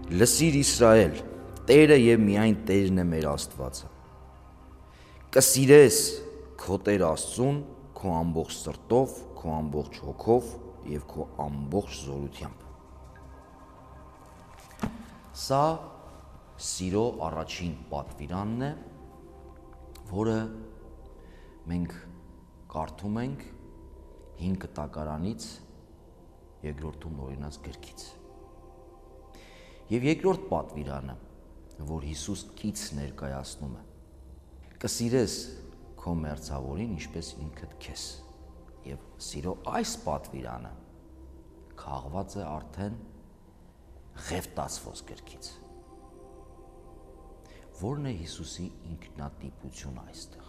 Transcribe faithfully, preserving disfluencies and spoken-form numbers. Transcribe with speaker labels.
Speaker 1: Լսիր Իսրայել, Տերը եւ միայն Տերն է մեր Աստվածը։ Կսիրես քո Տեր Աստծուն քո ամբողջ սրտով, քո ամբողջ հոգով եւ քո ամբողջ զորությամբ։ Սա սիրո առաջին պատվիրանն է, որը մենք կարդում ենք հինգ կտակարանից երկրորդում օրինաց գրքից։ Եվ երկրորդ պատվիրանը, որ Հիսուս կից ներկայացնում է, կսիրես քո մերձավորին ինչպես ինքդ քեզ։ Եվ սիրո այս պատվիրանը քաղված է արդեն Ղևտացոց գրքից։ Որն է Հիսուսի ինքնատիպությունը այստեղ։